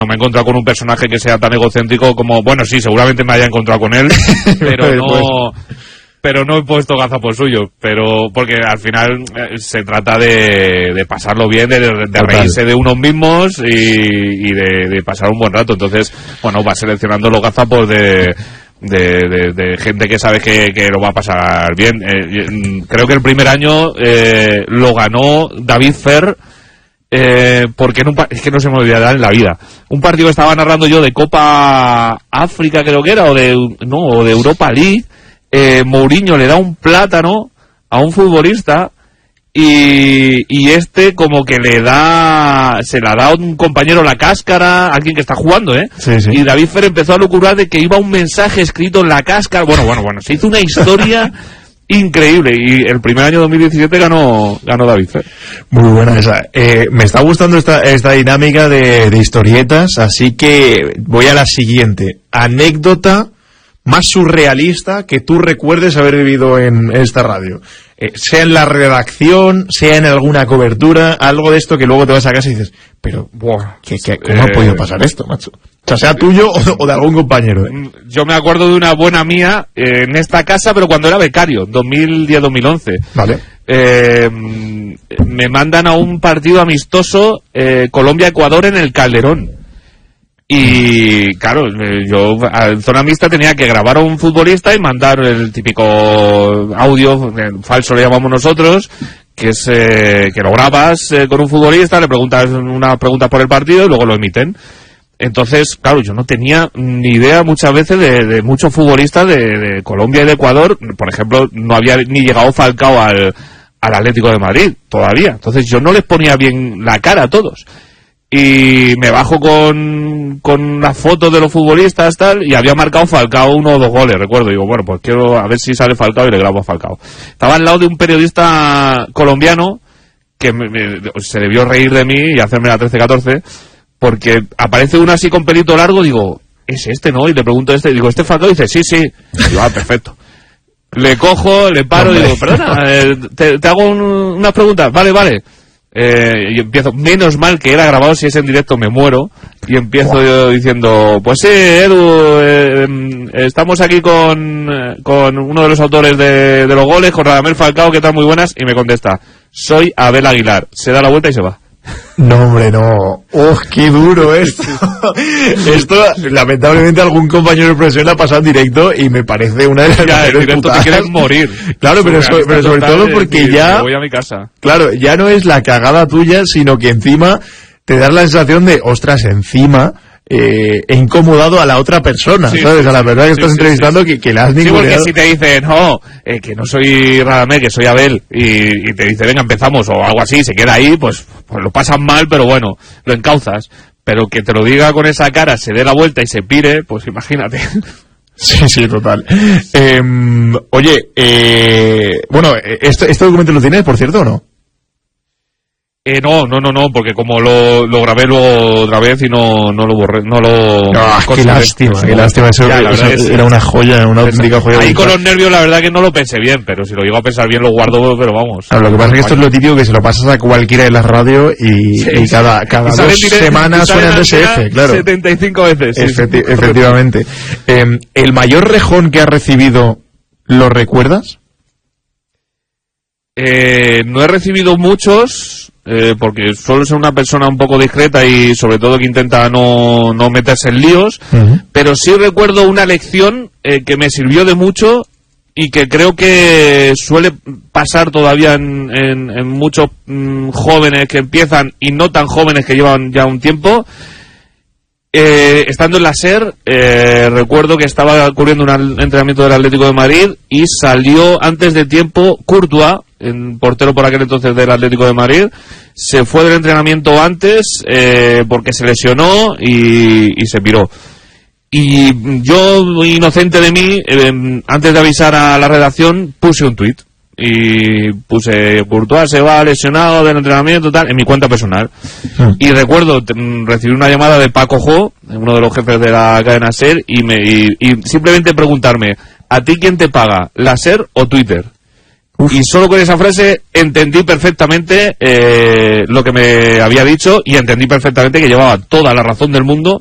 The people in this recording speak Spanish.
no me he encontrado con un personaje que sea tan egocéntrico como, bueno, sí, seguramente me haya encontrado con él, pero no he puesto gazapos suyo, pero porque al final se trata de pasarlo bien, de reírse de unos mismos y de pasar un buen rato. Entonces, bueno, va seleccionando los gazapos de gente que sabe que lo va a pasar bien. Creo que el primer año lo ganó David Fer, porque es que no se me olvidará en la vida. Un partido que estaba narrando yo de Copa África, creo que era, o de Europa League. Mourinho le da un plátano a un futbolista y este como que se la da a un compañero la cáscara, alguien que está jugando, Sí. Y David Fer empezó a locurar de que iba un mensaje escrito en la cáscara. Bueno, se hizo una historia increíble, y el primer año 2017 ganó David Fer. Muy buena esa. Me está gustando esta dinámica de historietas, así que voy a la siguiente. Anécdota más surrealista que tú recuerdes haber vivido en esta radio. Sea en la redacción, sea en alguna cobertura, algo de esto que luego te vas a casa y dices, pero, ¿cómo ha podido pasar esto, macho? O sea tuyo o de algún compañero. Yo me acuerdo de una buena mía en esta casa, pero cuando era becario, 2010-2011. Vale. Me mandan a un partido amistoso, Colombia-Ecuador, en el Calderón. Y claro, yo en zona mixta tenía que grabar a un futbolista y mandar el típico audio, falso le llamamos nosotros, que es que lo grabas con un futbolista, le preguntas unas preguntas por el partido y luego lo emiten. Entonces, claro, yo no tenía ni idea muchas veces de muchos futbolistas de Colombia y de Ecuador. Por ejemplo, no había ni llegado Falcao al Atlético de Madrid todavía. Entonces yo no les ponía bien la cara a todos. Y me bajo con las fotos de los futbolistas tal, y había marcado Falcao 1 o 2 goles, recuerdo. Digo, bueno, pues quiero a ver si sale Falcao y le grabo a Falcao. Estaba al lado de un periodista colombiano que se debió reír de mí y hacerme la 13-14, porque aparece uno así con pelito largo. Digo, es este, ¿no? Y le pregunto digo, ¿este Falcao? Y dice, sí. Y digo, perfecto. Le cojo, le paro y digo, perdona, te hago unas preguntas. Vale. Y empiezo, menos mal que era grabado, si es en directo me muero, y empiezo yo diciendo, pues sí, Edu, estamos aquí con uno de los autores de los goles, con Radamel Falcao, que tal, muy buenas, y me contesta, soy Abel Aguilar. Se da la vuelta y se va. No, hombre, no. ¡Oh, qué duro esto! Esto, lamentablemente, algún compañero de profesión ha pasado en directo y me parece una de las en directo putadas. Te quieres morir. Claro, pero sobre todo porque ya... Me voy a mi casa. Claro, ya no es la cagada tuya, sino que encima te das la sensación de, ostras, encima... he incomodado a la otra persona, ¿sabes? A la verdad que estás entrevistando. Que la has ninguneado. Sí, porque si te dicen, que no soy Radamel, que soy Abel, y te dice, venga, empezamos, o algo así, se queda ahí, pues lo pasas mal, pero bueno, lo encauzas. Pero que te lo diga con esa cara, se dé la vuelta y se pire, pues imagínate. Sí, total. Oye, bueno, ¿este documento lo tienes, por cierto, o no? No, porque como lo grabé luego otra vez y no lo borré, no lo... qué lástima, eso era una joya, una auténtica joya. Ahí con los nervios la verdad que no lo pensé bien, pero si lo llego a pensar bien lo guardo, pero vamos. Claro, lo que pasa es que esto es lo típico que se lo pasas a cualquiera de las radios y cada 2 semanas suena en SF, claro. 75 veces. Efectivamente. ¿El mayor rejón que has recibido lo recuerdas? No he recibido muchos, porque suelo ser una persona un poco discreta y sobre todo que intenta no meterse en líos, pero sí recuerdo una lección que me sirvió de mucho y que creo que suele pasar todavía en muchos jóvenes que empiezan y no tan jóvenes que llevan ya un tiempo. Estando en la SER, recuerdo que estaba cubriendo un entrenamiento del Atlético de Madrid y salió antes de tiempo Courtois, portero por aquel entonces del Atlético de Madrid. Se fue del entrenamiento antes porque se lesionó y se piró. Y yo, inocente de mí, antes de avisar a la redacción, puse un tuit. Y puse, Courtois se va lesionado del entrenamiento, tal, en mi cuenta personal. Y recuerdo recibí una llamada de Paco Jo, uno de los jefes de la cadena SER, y simplemente preguntarme, ¿a ti quién te paga, la SER o Twitter? Y solo con esa frase entendí perfectamente lo que me había dicho y entendí perfectamente que llevaba toda la razón del mundo